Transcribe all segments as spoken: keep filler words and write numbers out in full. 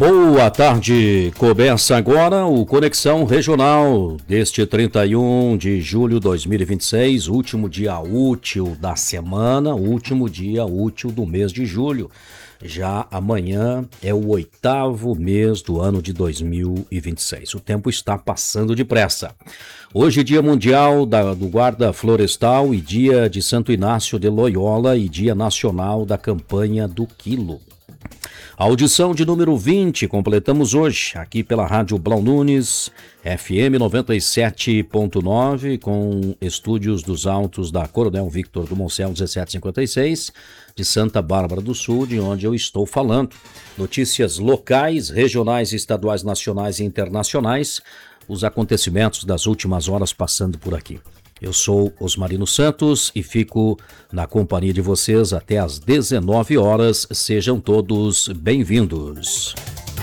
Boa tarde, começa agora o Conexão Regional deste trinta e um de julho de dois mil e vinte e seis, último dia útil da semana, último dia útil do mês de julho. Já amanhã é o oitavo mês do ano de dois mil e vinte e seis. O tempo está passando depressa. Hoje é Dia Mundial da, do Guarda Florestal e Dia de Santo Inácio de Loyola e Dia Nacional da Campanha do Quilo. Audição de número vinte, completamos hoje, aqui pela Rádio Blau Nunes, F M noventa e sete ponto nove, com estúdios dos autos da Coronel Victor do Moncel dezessete cinquenta e seis, de Santa Bárbara do Sul, de onde eu estou falando. Notícias locais, regionais, estaduais, nacionais e internacionais, os acontecimentos das últimas horas passando por aqui. Eu sou Osmarino Santos e fico na companhia de vocês até às dezenove horas. Sejam todos bem-vindos.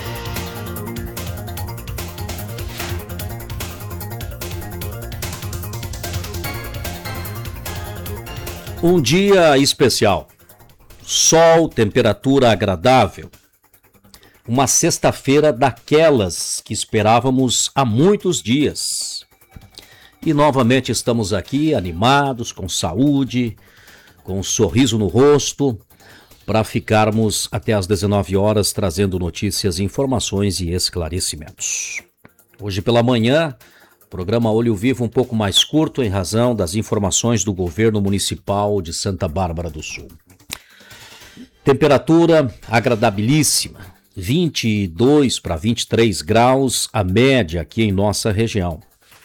Um dia especial. Sol, temperatura agradável. Uma sexta-feira daquelas que esperávamos há muitos dias. E novamente estamos aqui animados, com saúde, com um sorriso no rosto, para ficarmos até às dezenove horas trazendo notícias, informações e esclarecimentos. Hoje pela manhã, programa Olho Vivo um pouco mais curto em razão das informações do governo municipal de Santa Bárbara do Sul. Temperatura agradabilíssima, vinte e dois para vinte e três graus, a média aqui em nossa região.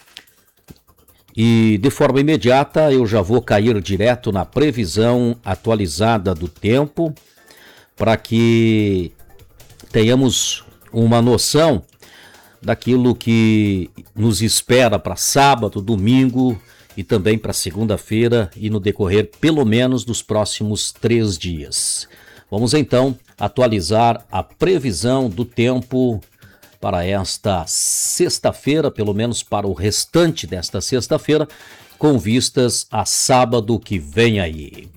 E de forma imediata eu já vou cair direto na previsão atualizada do tempo para que tenhamos uma noção daquilo que nos espera para sábado, domingo e também para segunda-feira e no decorrer pelo menos dos próximos três dias. Vamos então atualizar a previsão do tempo para esta sexta-feira, pelo menos para o restante desta sexta-feira, com vistas a sábado que vem aí.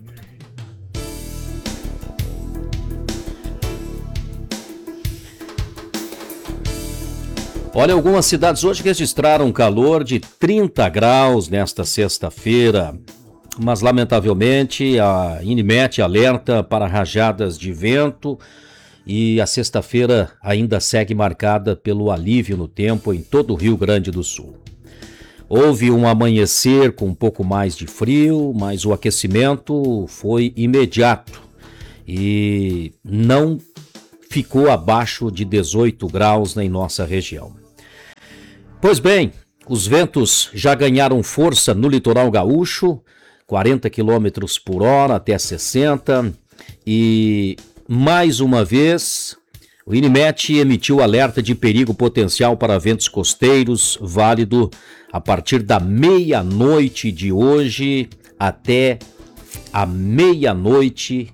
Olha, algumas cidades hoje registraram um calor de trinta graus nesta sexta-feira, mas lamentavelmente a Inimet alerta para rajadas de vento. E a sexta-feira ainda segue marcada pelo alívio no tempo em todo o Rio Grande do Sul. Houve um amanhecer com um pouco mais de frio, mas o aquecimento foi imediato e não ficou abaixo de dezoito graus em nossa região. Pois bem, os ventos já ganharam força no litoral gaúcho, quarenta quilômetros por hora até sessenta, e mais uma vez, o Inimet emitiu alerta de perigo potencial para ventos costeiros, válido a partir da meia-noite de hoje até a meia-noite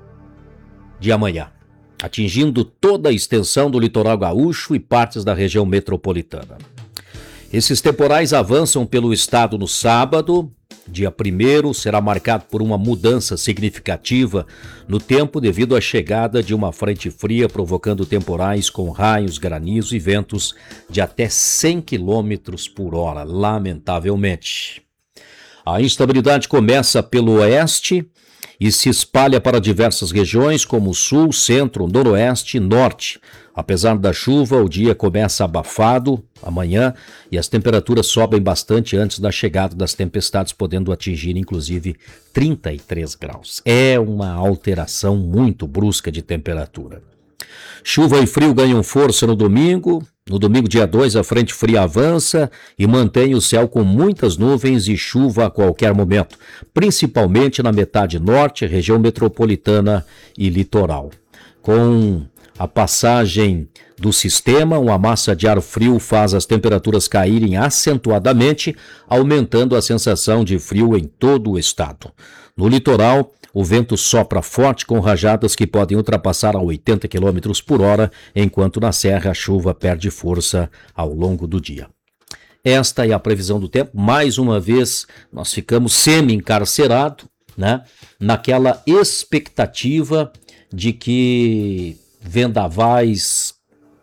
de amanhã, atingindo toda a extensão do litoral gaúcho e partes da região metropolitana. Esses temporais avançam pelo estado no sábado. Dia primeiro será marcado por uma mudança significativa no tempo devido à chegada de uma frente fria provocando temporais com raios, granizo e ventos de até cem quilômetros por hora, lamentavelmente. A instabilidade começa pelo oeste e se espalha para diversas regiões como sul, centro, noroeste e norte. Apesar da chuva, o dia começa abafado amanhã e as temperaturas sobem bastante antes da chegada das tempestades, podendo atingir inclusive trinta e três graus. É uma alteração muito brusca de temperatura. Chuva e frio ganham força no domingo. No domingo, dia dois, a frente fria avança e mantém o céu com muitas nuvens e chuva a qualquer momento, principalmente na metade norte, região metropolitana e litoral. Com a passagem do sistema, uma massa de ar frio faz as temperaturas caírem acentuadamente, aumentando a sensação de frio em todo o estado. No litoral, o vento sopra forte com rajadas que podem ultrapassar a oitenta quilômetros por hora, enquanto na serra a chuva perde força ao longo do dia. Esta é a previsão do tempo. Mais uma vez, nós ficamos semi-encarcerados, né, naquela expectativa de que vendavais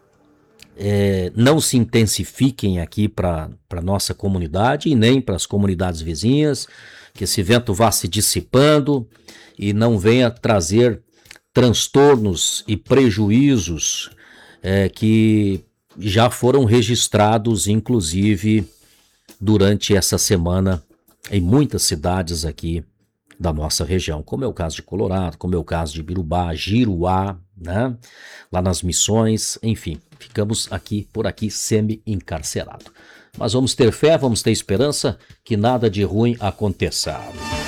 é, não se intensifiquem aqui para a nossa comunidade e nem para as comunidades vizinhas, que esse vento vá se dissipando e não venha trazer transtornos e prejuízos é, que já foram registrados, inclusive, durante essa semana em muitas cidades aqui da nossa região, como é o caso de Colorado, como é o caso de Birubá, Giruá, né? Lá nas Missões, enfim, ficamos aqui por aqui semi-encarcerados. Mas vamos ter fé, vamos ter esperança que nada de ruim aconteça.